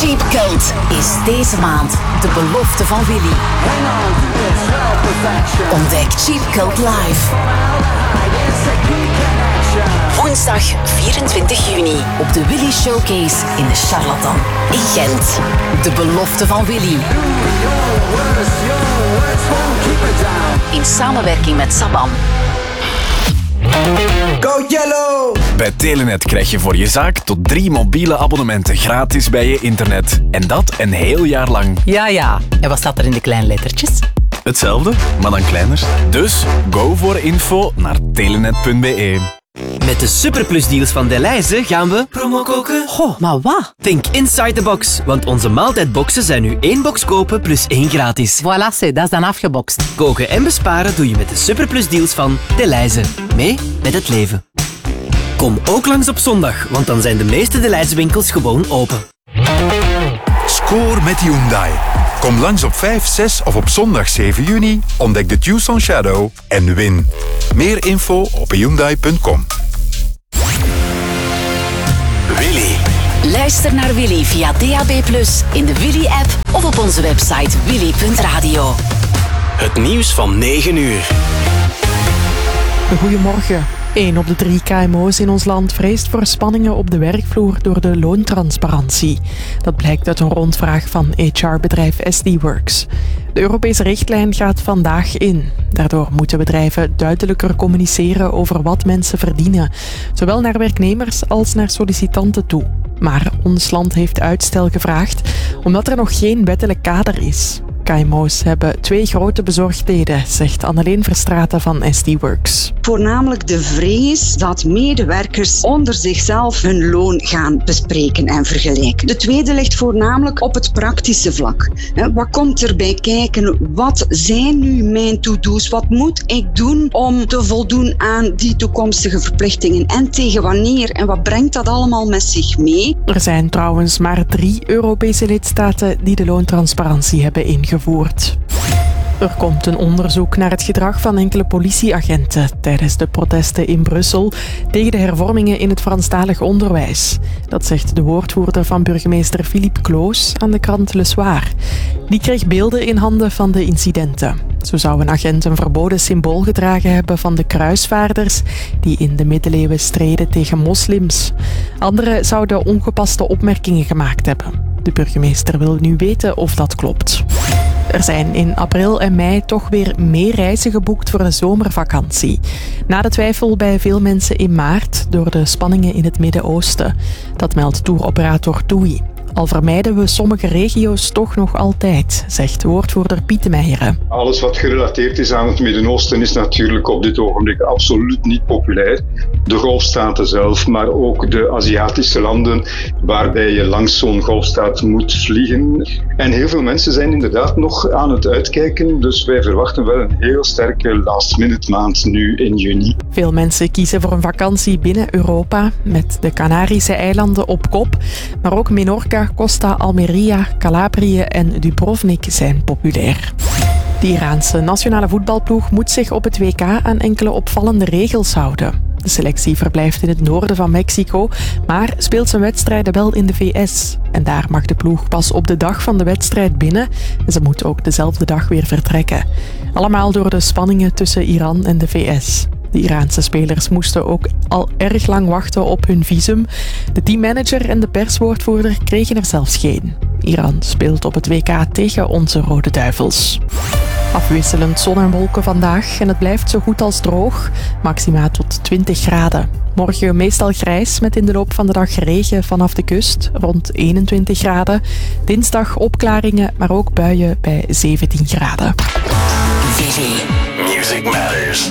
Cheap Coat is deze maand de belofte van Willy. Ontdek Cheap Coat live. Woensdag 24 juni op de Willy Showcase in de Charlatan in Gent. De belofte van Willy. In samenwerking met Saban. Go Yellow! Bij Telenet krijg je voor je zaak tot 3 mobiele abonnementen gratis bij je internet. En dat een heel jaar lang. Ja. En wat staat er in de kleine lettertjes? Hetzelfde, maar dan kleiner. Dus go voor info naar telenet.be. Met de superplusdeals van Delhaize gaan we promo koken. Goh, maar wat? Think inside the box, want onze maaltijdboxen zijn nu 1 box kopen plus 1 gratis. Voilà, dat is dan afgebokst. Koken en besparen doe je met de superplusdeals van Delhaize. Mee met het leven. Kom ook langs op zondag, want dan zijn de meeste Delhaize winkels gewoon open. Score met Hyundai. Kom langs op 5, 6 of op zondag 7 juni, ontdek de Tucson Shadow en win. Meer info op hyundai.com. Willy. Luister naar Willy via DAB+, in de Willy-app of op onze website willy.radio. Het nieuws van 9 uur. Goedemorgen. 1 op de 3 KMO's in ons land vreest voor spanningen op de werkvloer door de loontransparantie. Dat blijkt uit een rondvraag van HR-bedrijf SD-Works. De Europese richtlijn gaat vandaag in. Daardoor moeten bedrijven duidelijker communiceren over wat mensen verdienen, zowel naar werknemers als naar sollicitanten toe. Maar ons land heeft uitstel gevraagd omdat er nog geen wettelijk kader is. KMO's hebben 2 grote bezorgdheden, zegt Anneleen Verstraeten van SD-Works. Voornamelijk de vrees dat medewerkers onder zichzelf hun loon gaan bespreken en vergelijken. De tweede ligt voornamelijk op het praktische vlak. Wat komt erbij kijken? Wat zijn nu mijn to-do's? Wat moet ik doen om te voldoen aan die toekomstige verplichtingen? En tegen wanneer? En wat brengt dat allemaal met zich mee? Er zijn trouwens maar 3 Europese lidstaten die de loontransparantie hebben ingevoerd. Er komt een onderzoek naar het gedrag van enkele politieagenten tijdens de protesten in Brussel tegen de hervormingen in het Franstalig onderwijs. Dat zegt de woordvoerder van burgemeester Philippe Cloos aan de krant Le Soir. Die kreeg beelden in handen van de incidenten. Zo zou een agent een verboden symbool gedragen hebben van de kruisvaarders die in de middeleeuwen streden tegen moslims. Anderen zouden ongepaste opmerkingen gemaakt hebben. De burgemeester wil nu weten of dat klopt. Er zijn in april en mei toch weer meer reizen geboekt voor de zomervakantie. Na de twijfel bij veel mensen in maart door de spanningen in het Midden-Oosten. Dat meldt touroperator TUI. Al vermijden we sommige regio's toch nog altijd, zegt woordvoerder Piet de Meijeren. Alles wat gerelateerd is aan het Midden-Oosten is natuurlijk op dit ogenblik absoluut niet populair. De golfstaten zelf, maar ook de Aziatische landen waarbij je langs zo'n golfstaat moet vliegen. En heel veel mensen zijn inderdaad nog aan het uitkijken, dus wij verwachten wel een heel sterke last-minute maand nu in juni. Veel mensen kiezen voor een vakantie binnen Europa, met de Canarische eilanden op kop, maar ook Menorca, Costa, Almeria, Calabrië en Dubrovnik zijn populair. De Iraanse nationale voetbalploeg moet zich op het WK aan enkele opvallende regels houden. De selectie verblijft in het noorden van Mexico, maar speelt zijn wedstrijden wel in de VS. En daar mag de ploeg pas op de dag van de wedstrijd binnen en ze moet ook dezelfde dag weer vertrekken. Allemaal door de spanningen tussen Iran en de VS. De Iraanse spelers moesten ook al erg lang wachten op hun visum. De teammanager en de perswoordvoerder kregen er zelfs geen. Iran speelt op het WK tegen onze Rode Duivels. Afwisselend zon en wolken vandaag en het blijft zo goed als droog. Maxima tot 20 graden. Morgen meestal grijs met in de loop van de dag regen vanaf de kust, rond 21 graden. Dinsdag opklaringen, maar ook buien bij 17 graden. Willy. Music Matters.